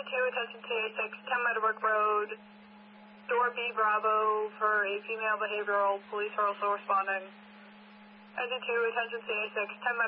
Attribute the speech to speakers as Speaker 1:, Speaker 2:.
Speaker 1: attention TA6, 10 Meadowbrook Road, door B Bravo for a female behavioral. Police are also responding. Engine 2, attention TA6, 10